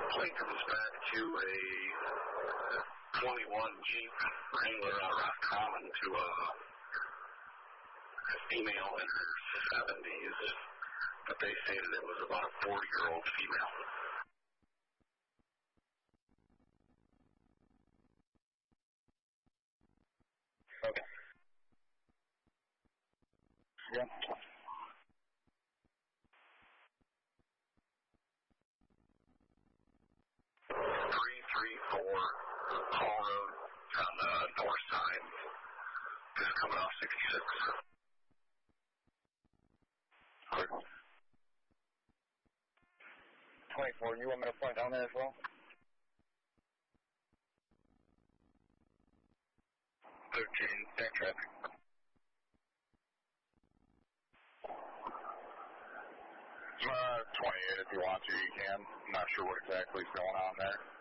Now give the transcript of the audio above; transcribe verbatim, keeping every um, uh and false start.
plate comes back to a twenty-one Jeep Wrangler on Rock Common to a female in her seventies, but they stated it was about a forty-year-old female. Okay. Yeah. three three four Hall Road on the north side, just coming off sixty-six. twenty-four, you want me to point down there as well? thirteen, back traffic. Uh, twenty-eight if you want to, you can. I'm not sure what exactly is going on there.